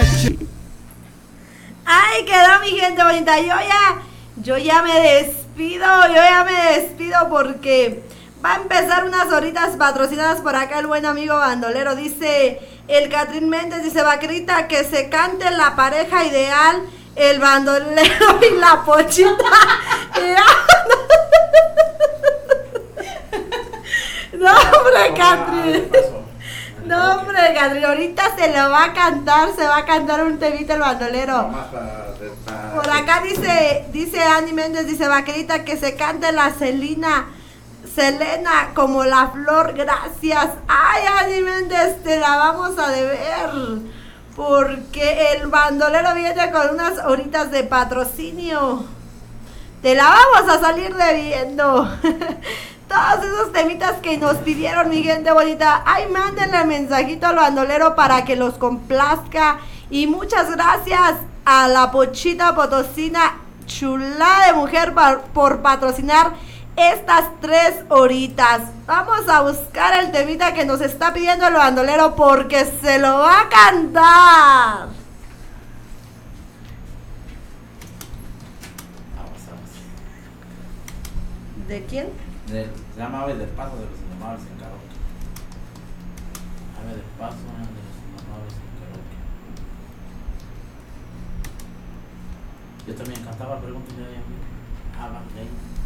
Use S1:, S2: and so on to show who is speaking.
S1: Ay, quedó mi gente bonita. Yo ya me despido porque va a empezar unas horitas patrocinadas por acá el buen amigo bandolero. Dice el Catrín Méndez, dice Vaquerita, que se cante la pareja ideal, el bandolero y la pochita. No, hombre, Catrín. No, hombre, Catrín, ahorita se va a cantar un temita el bandolero. Por acá dice Andy Méndez, dice Vaquerita, que se cante la Selena como la flor, gracias. Ay, Andy Méndez, te la vamos a deber, porque el bandolero viene con unas horitas de patrocinio. Te la vamos a salir debiendo. Todos esos temitas que nos pidieron, mi gente bonita. Ay, mándenle mensajito al bandolero para que los complazca. Y muchas gracias a la Pochita Potosina, chulada de mujer, por patrocinar estas 3 horitas. Vamos a buscar el temita que nos está pidiendo el bandolero porque se lo va a cantar. ¿De quién?
S2: Se llama Ave de Paso de los Indomables en Karaoke. Ave de Paso de los Indomables en Karaoke. Yo también cantaba, pregúntale a mí. Ah, va, de ahí.